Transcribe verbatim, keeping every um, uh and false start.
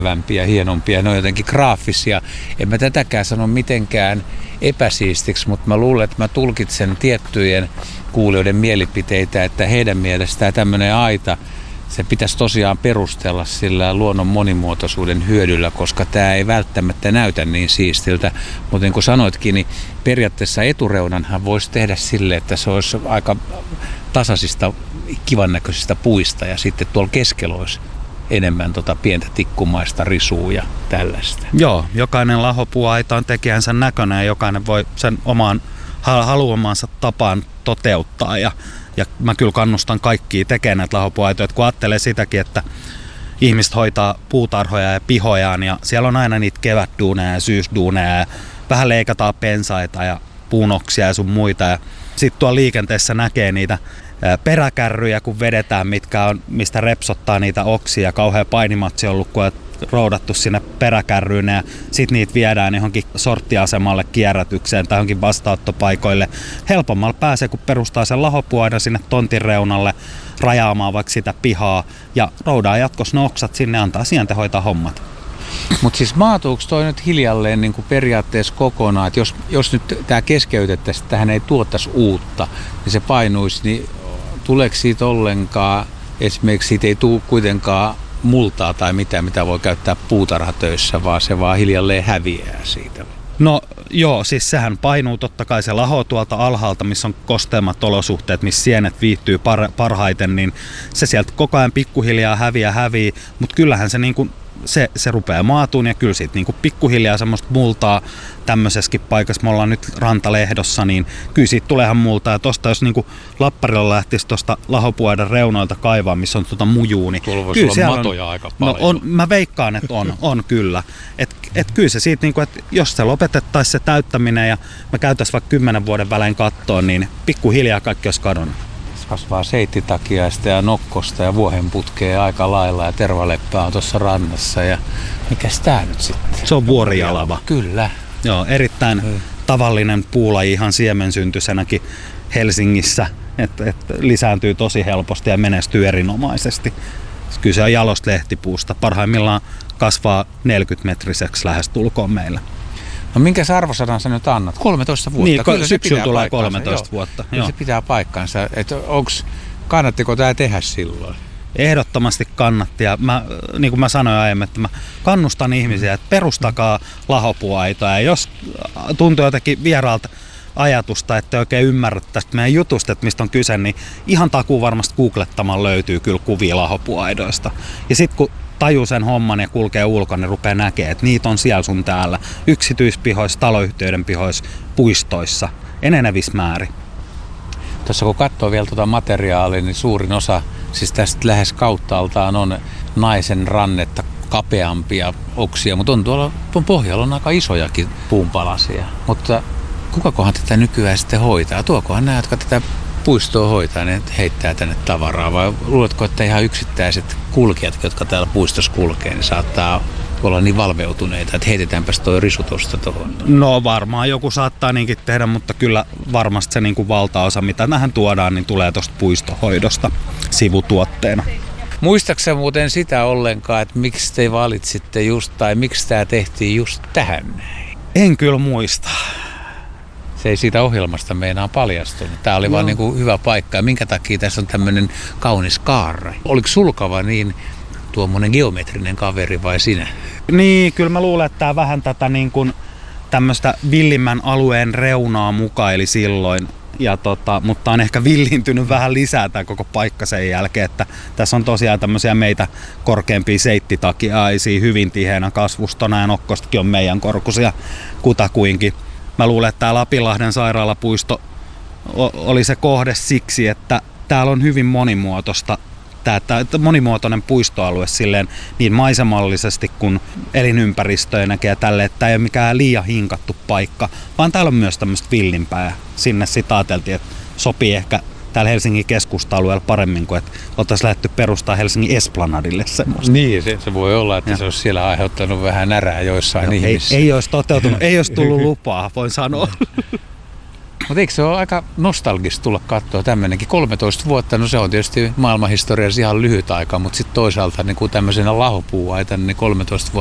vämpiä, hienompia, ne on jotenkin graafisia. En mä tätäkään sano mitenkään epäsiistiksi, mutta mä luulen, että mä tulkitsen tiettyjen kuulijoiden mielipiteitä, että heidän mielestään tämmöinen aita, se pitäisi tosiaan perustella sillä luonnon monimuotoisuuden hyödyllä, koska tämä ei välttämättä näytä niin siistiltä. Mutta niin kuin sanoitkin, niin periaatteessa etureunanhan voisi tehdä sille, että se olisi aika tasaisista, kivan näköisistä puista ja sitten tuolla keskellä olisi enemmän tota pientä tikkumaista risua ja tällaista. Joo, jokainen lahopuuaita on tekijänsä näköinen ja jokainen voi sen omaan haluamansa tapaan toteuttaa. Ja, ja mä kyllä kannustan kaikkia tekemään näitä lahopuuaitoja, kun ajattelee sitäkin, että ihmiset hoitaa puutarhoja ja pihojaan ja siellä on aina niitä kevätduuneja ja syysduuneja ja vähän leikataan pensaita ja puunoksia ja sun muita. Ja sitten tuolla liikenteessä näkee niitä peräkärryjä, kun vedetään, mitkä on, mistä repsottaa niitä oksia. Kauhea painimatsi on ollut, kun on roudattu sinne peräkärryyn ja sitten niitä viedään johonkin sorttiasemalle kierrätykseen tai johonkin vastaanottopaikoille. Helpommalla pääsee, kun perustaa sen lahopuaidan sinne tontin reunalle rajaamaan vaikka sitä pihaa ja roudaa jatkossa ne oksat sinne ja antaa sieltä hoitaa hommat. Mutta siis maatuuko toi nyt hiljalleen niin kuin periaatteessa kokonaan, että jos, jos nyt tämä keskeytettäisiin, tähän ei tuottaisi uutta, niin se painuisi, niin tuleeko siitä ollenkaan, esimerkiksi siitä ei tule kuitenkaan multaa tai mitään, mitä voi käyttää puutarhatöissä, vaan se vaan hiljalleen häviää siitä? No joo, siis sehän painuu totta kai se laho tuolta alhaalta, missä on kosteammat olosuhteet, missä sienet viihtyy par- parhaiten, niin se sieltä koko ajan pikkuhiljaa häviää häviää, mutta kyllähän se niin kuin Se, se rupeaa maatuun ja kyllä siitä niin kuin pikkuhiljaa semmoista multaa tämmöisessäkin paikassa, me ollaan nyt Rantalehdossa, niin kyllä siitä tuleehan multaa. Ja tosta jos niin kuin Lapparilla lähtisi tuosta lahopuaidan reunoilta kaivaa, missä on tuota mujuu, niin tuolla voisi olla matoja on, aika paljon. No on, mä veikkaan, että on, on kyllä. Et, et kyllä se siitä, niin kuin, että jos se lopetettaisiin se täyttäminen ja me käytäisiin vaikka kymmenen vuoden välein kattoon, niin pikkuhiljaa kaikki olisi kadonnut. Kasvaa seittitakiaista ja nokkosta ja vuohenputkea aika lailla ja tervaleppää on tuossa rannassa. Ja mikäs tää nyt sitten? Se on vuorijalava. Kyllä. Joo, erittäin mm. tavallinen puulaji ihan siemensyntyisenäkin Helsingissä, että et lisääntyy tosi helposti ja menestyy erinomaisesti. Kyllä se on jalosta lehtipuusta. Parhaimmillaan kasvaa neljäkymmentämetriseksi lähestulkoon meillä. No minkä arvosanan sä nyt annat? kolmetoista vuotta. Niin, kyllä syksyllä tulee kolmetoista joo. vuotta. Joo. Se pitää paikkansa. Et onks, kannattiko tämä tehdä silloin? Ehdottomasti kannatti. Ja mä, niin kuin mä sanoin aiemmin, että mä kannustan ihmisiä, että perustakaa lahopuuaitoja. Ja jos tuntuu jotenkin vieraalta ajatusta, että oikein ymmärrät tästä meidän jutusta, että mistä on kyse, niin ihan takuu varmasti googlettamaan löytyy kyllä kuvia lahopuuaidoista. Ja sitten kun tajuu sen homman ja kulkee ulkona, niin rupeaa näkemään, että niitä on siellä sun täällä. Yksityispihoissa, taloyhtiöiden pihoissa, puistoissa, enenevissä määrin. Tuossa kun katsoo vielä tuota materiaalia, niin suurin osa, siis tästä lähes kauttaaltaan on naisen rannetta kapeampia oksia, mutta on tuolla pohjalla on aika isojakin puunpalasia. Mutta kukakohan tätä nykyään sitten hoitaa? Tuokohan nämä, jotka tätä puistoa hoitaa, ne heittää tänne tavaraa, vai luuletko, että ihan yksittäiset kulkijat, jotka täällä puistossa kulkee, niin saattaa olla niin valveutuneita, että heitetäänpäs toi risu tuosta tuohon? No varmaan joku saattaa niinkin tehdä, mutta kyllä varmasti se niin kuin valtaosa, mitä tähän tuodaan, niin tulee tuosta puistohoidosta sivutuotteena. Muistaaksä muuten sitä ollenkaan, että miksi te valitsitte just, tai miksi tämä tehtiin just tähän näin? En kyllä muista. Se ei siitä ohjelmasta meinaa paljastunut. Tämä oli no. vaan niin kuin hyvä paikka. Ja minkä takia tässä on tämmöinen kaunis kaarre? Oliko Sulkava niin tuommoinen geometrinen kaveri vai sinä? Niin, kyllä mä luulen, että tämä vähän tätä niin kuin tämmöistä villimmän alueen reunaa mukaili silloin. Ja tota, mutta on ehkä villiintynyt vähän lisää tämä koko paikka sen jälkeen, että tässä on tosiaan tämmöisiä meitä korkeampia seittitakiaisia hyvin tiheänä kasvustona ja nokkostakin on meidän korkuisia kutakuinkin. Mä luulen, että tämä Lapinlahden sairaalapuisto oli se kohde siksi, että täällä on hyvin monimuotoista, tää, tää, monimuotoinen puistoalue silleen niin maisemallisesti kuin elinympäristöinäkin ja tälle, että tämä ei ole mikään liian hinkattu paikka, vaan täällä on myös tämmöistä villimpää ja sinne sitten ajateltiin, että sopii ehkä täällä Helsingin keskusta-alueella paremmin kuin että oltaisiin lähdetty perustaa Helsingin Esplanadille semmoista. Niin, se, se voi olla, että ja. se olisi siellä aiheuttanut vähän närää joissain no, ihmisissä. Ei, ei olisi toteutunut, ei olisi tullut lupaa, voin sanoa. Mutta eikö se ole aika nostalgista tulla katsoa tämmöinenkin? kolmetoista vuotta, no se on tietysti maailmanhistoriassa ihan lyhyt aika, mutta sitten toisaalta niin kuin tämmöisenä lahopuuaitana, niin kolmetoista vuotta